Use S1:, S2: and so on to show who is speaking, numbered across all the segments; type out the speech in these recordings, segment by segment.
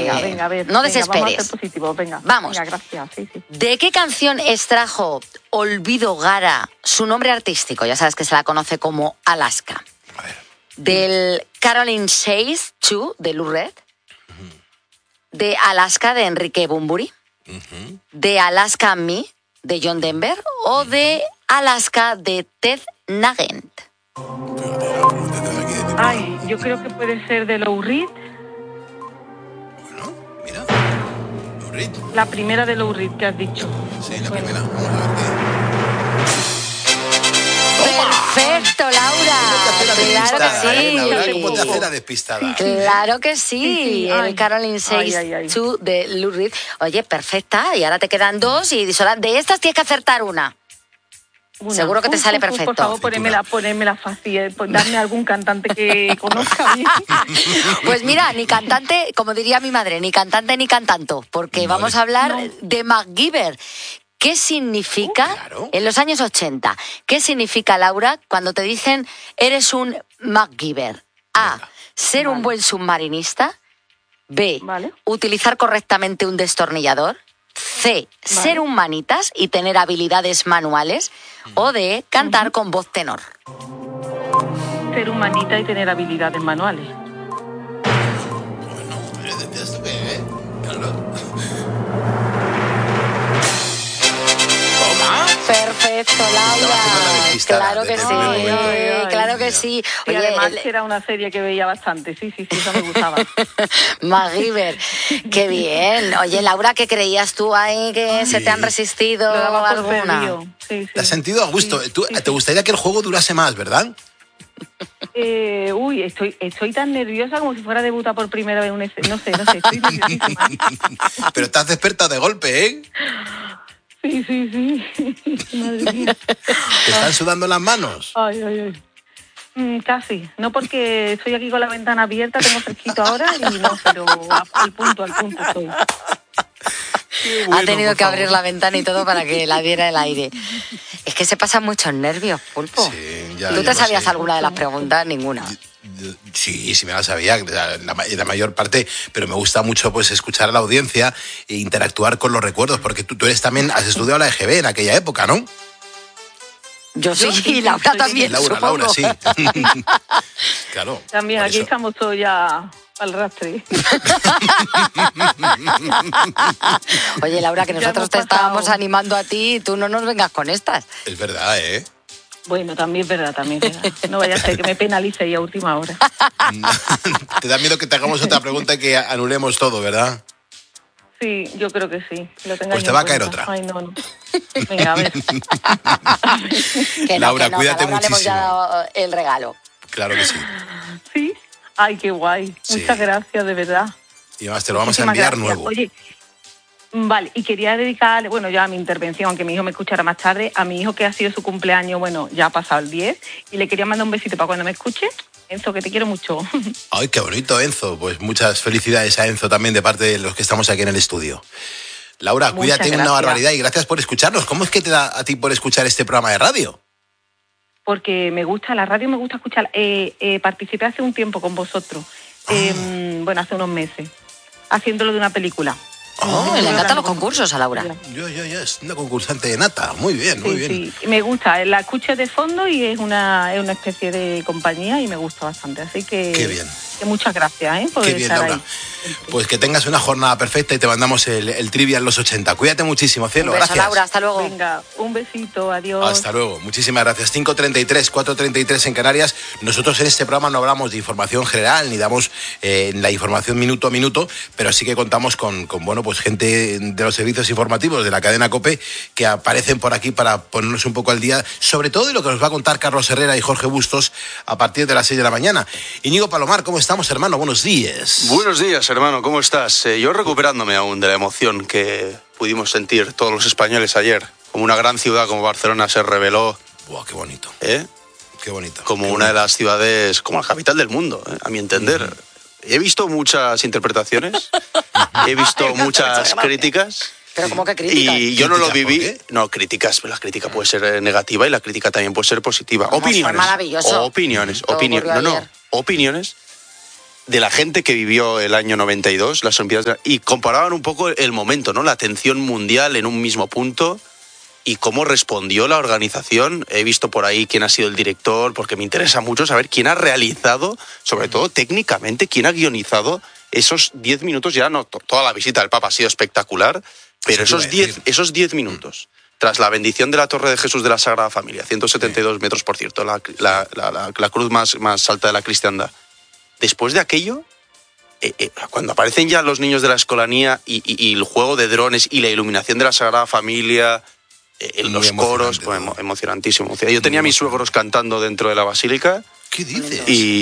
S1: Venga, a ver.
S2: No
S1: venga,
S2: desesperes.
S1: Vamos a ser positivos, venga.
S2: Vamos.
S1: Venga, gracias, sí.
S2: ¿De qué canción extrajo Olvido Gara su nombre artístico? Ya sabes que se la conoce como Alaska.
S3: A ver.
S2: Del Caroline Chase 2 de Lou Reed. De Alaska de Enrique Bunbury. De Alaska and Me de John Denver. O de Alaska de Ted Nugent.
S3: Fíjate, la pregunta de aquí de mi
S1: Ay, yo creo que puede ser de Lou Reed.
S3: Bueno, mira. Lou Reed.
S1: La primera de Lou Reed que has dicho.
S3: Sí, la
S1: Bueno.
S3: primera. Vamos a ver qué.
S2: Perfecto, Laura. Claro que sí.
S3: Laura, ¿cómo te hace la despistada?
S2: Claro que sí.
S1: Sí.
S2: El
S1: Ay.
S2: Caroline Says
S1: Ay.
S2: 2 de Lou Reed. Oye, perfecta. Y ahora te quedan dos y de estas tienes que acertar una. Seguro que te sale perfecto.
S1: Por favor, ponémela fácil. Darme algún cantante que conozca bien.
S2: Pues mira, ni cantante, como diría mi madre, ni cantante ni cantanto, porque
S3: Vale.
S2: vamos a hablar de MacGyver. ¿Qué significa,
S3: claro.
S2: en los años 80, qué significa, Laura, cuando te dicen eres un MacGyver? A,
S3: Venga.
S2: ser un
S1: Vale.
S2: buen submarinista. B,
S1: Vale.
S2: utilizar correctamente un destornillador. C, ser un manitas y tener habilidades manuales. O D, cantar con voz tenor.
S1: Ser humanita y tener habilidades manuales.
S3: Bueno, ¿esto qué, eh? Carlos. ¿Toma?
S2: Perfecto, Laura. Claro que sí,
S1: Ay.
S2: claro que sí.
S1: Y
S2: Oye,
S1: además que era una serie que veía bastante. Sí, eso me gustaba.
S2: MacGyver, qué bien. Oye, Laura, ¿qué creías tú ahí que se te han resistido
S1: Lo daba por
S2: alguna?
S1: perdido. Sí.
S3: ¿Te has sentido a gusto?
S1: Sí,
S3: ¿Tú,
S1: sí,
S3: ¿Te
S1: sí.
S3: gustaría que el juego durase más, verdad?
S1: Uy, estoy tan nerviosa como si fuera a debutar por primera vez en un escenario. No sé, estoy nerviosísima.
S3: Pero te has despertado de golpe, ¿eh?
S1: Sí. Madre mía.
S3: ¿Te están sudando las manos?
S1: Ay. Casi. No porque estoy aquí con la ventana abierta, tengo fresquito ahora y no, pero al punto estoy.
S2: Ha tenido que abrir la ventana y todo para que la diera el aire. Es que se pasan muchos nervios, Pulpo.
S3: Sí, ya,
S2: ¿Tú
S3: ya
S2: te
S3: lo
S2: sabías
S3: sé.
S2: alguna de las preguntas? Ninguna.
S3: Sí, me la sabía, la mayor parte, pero me gusta mucho pues escuchar a la audiencia e interactuar con los recuerdos, porque tú eres también, has estudiado la EGB en aquella época, ¿no?
S2: Yo sí,
S1: sí,
S2: y Laura
S1: soy
S2: también,
S3: Laura,
S2: supongo.
S3: sí. Claro.
S1: También
S3: por
S1: aquí
S3: eso.
S1: estamos todos ya al rastre.
S2: Oye, Laura, que
S1: Ya
S2: nosotros
S1: hemos
S2: te estábamos
S1: pasado.
S2: animando a ti y tú no nos vengas con estas.
S3: Es verdad, ¿eh?
S1: Bueno, también es verdad. No vaya a ser que me penalice a última hora.
S3: Te da miedo que te hagamos otra pregunta y que anulemos todo, ¿verdad?
S1: Sí, yo creo que sí. Lo tengáis
S3: Pues te
S1: en
S3: va a caer
S1: cuenta.
S3: otra.
S1: Ay, no. Venga, a ver.
S2: Que no,
S3: Laura,
S2: que no,
S3: cuídate
S2: que a Laura le hemos ya
S3: muchísimo.
S2: dado el regalo.
S3: Claro que sí.
S1: ¿Sí? Ay, qué guay.
S3: Sí.
S1: Muchas gracias, de verdad.
S3: Y además te lo vamos a
S1: Muchísimas
S3: enviar
S1: gracias.
S3: nuevo.
S1: Oye, vale, y quería dedicar, bueno, ya a mi intervención, aunque mi hijo me escuchara más tarde, a mi hijo que ha sido su cumpleaños, bueno, ya ha pasado el 10, y le quería mandar un besito para cuando me escuche. Enzo, que te quiero mucho.
S3: Ay, qué bonito, Enzo. Pues muchas felicidades a Enzo también de parte de los que estamos aquí en el estudio. Laura,
S1: Muchas
S3: cuídate una
S1: gracias.
S3: barbaridad y gracias por escucharnos. ¿Cómo es que te da a ti por escuchar este programa de radio?
S1: Porque me gusta, la radio me gusta escuchar. Participé hace un tiempo con vosotros, bueno, hace unos meses, haciéndolo de una película.
S2: Oh, le encantan los concursos a Laura.
S3: Yo, es una concursante de nata. Muy bien, muy bien.
S1: Sí, me gusta. La escucho de fondo y es una especie de compañía y me gusta bastante. Así que,
S3: Qué bien.
S1: que muchas gracias por
S3: Qué bien,
S1: estar
S3: Laura.
S1: ahí.
S3: Pues que tengas una jornada perfecta y te mandamos el trivia en los 80. Cuídate muchísimo, cielo.
S2: Un beso,
S3: Gracias.
S2: Laura, hasta luego.
S1: Venga, un besito, adiós.
S3: Hasta luego. Muchísimas gracias. 5:33, 4:33 en Canarias. Nosotros en este programa no hablamos de información general ni damos la información minuto a minuto, pero sí que contamos con bueno, pues gente de los servicios informativos de la cadena COPE que aparecen por aquí para ponernos un poco al día, sobre todo de lo que nos va a contar Carlos Herrera y Jorge Bustos a partir de las 6 de la mañana. Íñigo Palomar, ¿cómo estamos, hermano? Buenos días.
S4: Buenos días, hermano, ¿cómo estás? Yo recuperándome aún de la emoción que pudimos sentir todos los españoles ayer. Como una gran ciudad como Barcelona se reveló,
S3: Buah, qué bonito. Qué bonito.
S4: como
S3: qué
S4: una de
S3: bonito.
S4: las ciudades, como la capital del mundo, a mi entender. He visto muchas interpretaciones, he visto muchas críticas.
S2: Pero ¿cómo que críticas?
S4: Y yo no lo
S3: ¿Críticas por
S4: viví.
S3: qué?
S4: No, críticas. La crítica puede ser negativa y la crítica también puede ser positiva.
S2: Vamos, fue
S4: Opiniones.
S2: maravilloso.
S4: Opiniones.
S2: Todo ocurrió
S4: No,
S2: ayer.
S4: opiniones. de la gente que vivió el año 92, las Olimpiadas, y comparaban un poco el momento, ¿no? La atención mundial en un mismo punto y cómo respondió la organización. He visto por ahí quién ha sido el director, porque me interesa mucho saber quién ha realizado, sobre todo técnicamente, quién ha guionizado esos 10 minutos. Ya no, toda la visita del Papa ha sido espectacular, pero esos 10 minutos, tras la bendición de la Torre de Jesús de la Sagrada Familia, 172 metros, por cierto, la cruz más alta de la cristiandad. Después de aquello, cuando aparecen ya los niños de la escolanía y el juego de drones y la iluminación de la Sagrada Familia, los coros, pues, emocionantísimo. Yo tenía a mis suegros cantando dentro de la basílica.
S3: ¿Qué dices?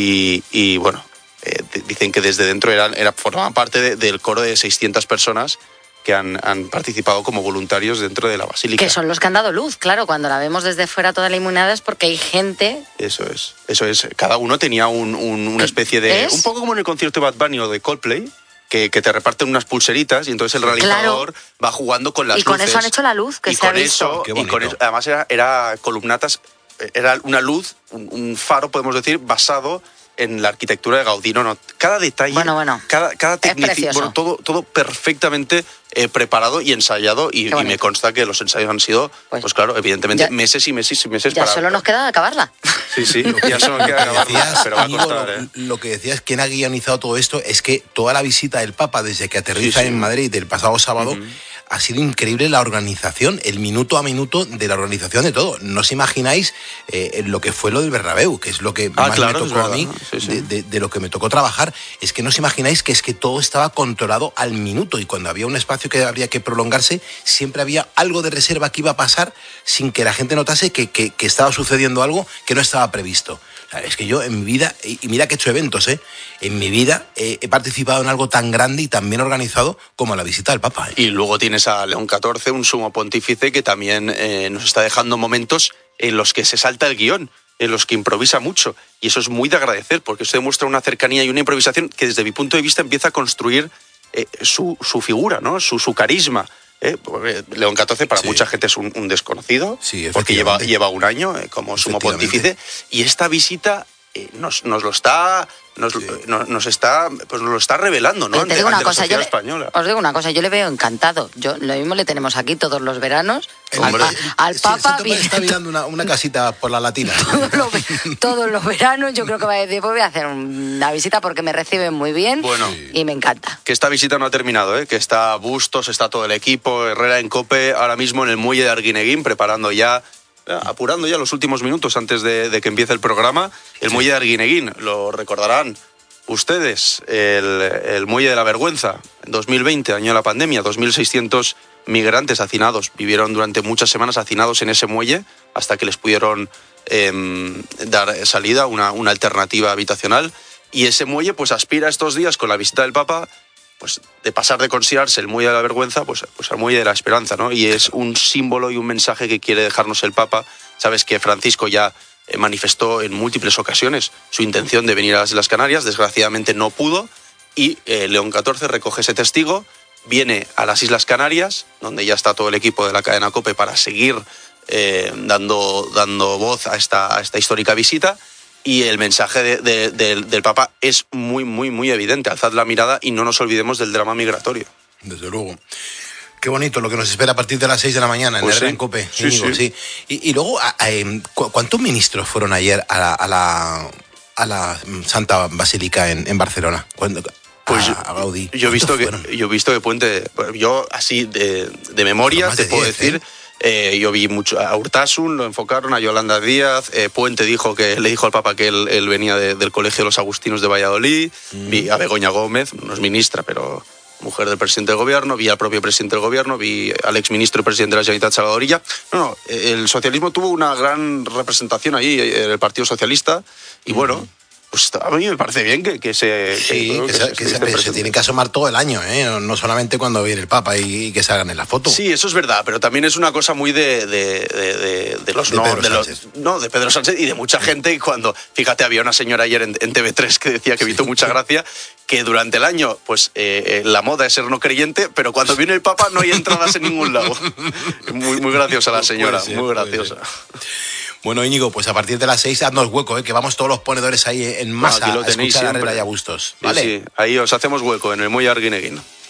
S4: Y bueno, dicen que desde dentro formaban parte del coro de 600 personas que han participado como voluntarios dentro de la basílica.
S2: Que son los que han dado luz, claro, cuando la vemos desde fuera toda la iluminada es porque hay gente...
S4: Eso es. Cada uno tenía una especie de... Un poco como en el concierto de Bad Bunny o de Coldplay, que te reparten unas pulseritas y entonces el realizador va jugando con las luces.
S2: Y con eso han hecho la luz, que se ha visto.
S3: Y con eso,
S4: además era columnatas, era una luz, un faro, podemos decir, basado en la arquitectura de Gaudí. No, cada detalle, cada técnica, todo perfectamente preparado y ensayado, y me consta que los ensayos han sido, pues claro, evidentemente meses y meses y meses.
S2: Ya solo nos queda acabarla.
S4: Sí, ya solo nos queda acabarla, pero va a costar.
S3: Lo que decías, quien ha guionizado todo esto, es que toda la visita del Papa, desde que aterriza en Madrid el pasado sábado, ha sido increíble la organización, el minuto a minuto de la organización de todo. No os imagináis lo que fue lo del Bernabéu, que es lo que más me tocó a mí, de lo que me tocó trabajar. Es que no os imagináis que es que todo estaba controlado al minuto, y cuando había un espacio que habría que prolongarse, siempre había algo de reserva que iba a pasar sin que la gente notase que estaba sucediendo algo que no estaba previsto. O sea, es que yo en mi vida, y mira que he hecho eventos, en mi vida he participado en algo tan grande y tan bien organizado como la visita del Papa.
S4: Y luego tienes a León XIV, un sumo pontífice, que también nos está dejando momentos en los que se salta el guión, en los que improvisa mucho. Y eso es muy de agradecer, porque eso demuestra una cercanía y una improvisación que desde mi punto de vista empieza a construir su figura, ¿no? Su carisma. León XIV para mucha gente es un desconocido, porque lleva un año como sumo pontífice, y esta visita nos lo está revelando, ¿no?
S2: Te digo una cosa,
S4: española.
S2: Os digo una cosa, yo le veo encantado. Lo mismo le tenemos aquí todos los veranos. Al Papa
S3: está mirando una casita por la Latina.
S2: Todos los veranos yo creo que va a decir, pues voy a hacer una visita porque me reciben muy bien, y me encanta.
S4: Que esta visita no ha terminado, que está Bustos, está todo el equipo, Herrera en COPE, ahora mismo en el muelle de Arguineguín, apurando ya los últimos minutos antes de que empiece el programa. El muelle de Arguineguín, lo recordarán ustedes, el muelle de la vergüenza. En 2020, año de la pandemia, 2.600 migrantes hacinados vivieron durante muchas semanas hacinados en ese muelle hasta que les pudieron dar salida, una alternativa habitacional. Y ese muelle pues aspira estos días, con la visita del Papa, pues de pasar de considerarse el muelle de la vergüenza pues al muelle de la esperanza, ¿no? Y es un símbolo y un mensaje que quiere dejarnos el Papa. Sabes que Francisco ya manifestó en múltiples ocasiones su intención de venir a las Islas Canarias, desgraciadamente no pudo, y León XIV recoge ese testigo, viene a las Islas Canarias, donde ya está todo el equipo de la cadena COPE para seguir dando voz a esta histórica visita. Y el mensaje del Papa es muy, muy, muy evidente. Alzad la mirada y no nos olvidemos del drama migratorio.
S3: Desde luego. Qué bonito lo que nos espera a partir de las 6 de la mañana en Herrera en COPE. Sí. Y luego, ¿cuántos ministros fueron ayer a la Santa Basílica en Barcelona?
S4: Pues
S3: a Gaudí.
S4: Yo he visto que Puente... Yo, así, de memoria, te puedo decir... Yo vi mucho a Urtasun, lo enfocaron, a Yolanda Díaz, Puente le dijo al Papa que él venía del Colegio de los Agustinos de Valladolid, vi a Begoña Gómez, no es ministra, pero mujer del presidente del gobierno, vi al propio presidente del gobierno, vi al exministro y presidente de la Generalitat, Salvador Illa. El socialismo tuvo una gran representación ahí, el Partido Socialista, y bueno... Pues a mí me parece bien que se
S3: tiene que asomar todo el año, no solamente cuando viene el Papa y que salgan en la foto.
S4: Sí, eso es verdad, pero también es una cosa muy de Pedro Sánchez y de mucha gente. Y cuando, fíjate, había una señora ayer en TV3 que decía que hizo mucha gracia, que durante el año pues la moda es ser no creyente, pero cuando viene el Papa no hay entradas en ningún lado. Muy, muy graciosa la señora, muy graciosa.
S3: Bueno, Íñigo, pues a partir de las 6, haznos hueco, que vamos todos los ponedores ahí en masa
S4: Aquí lo
S3: a
S4: tenéis
S3: escuchar a
S4: siempre.
S3: Herrera y a Bustos.
S4: Sí,
S3: ¿Vale?
S4: sí, ahí os hacemos hueco en el muelle de Arguineguín.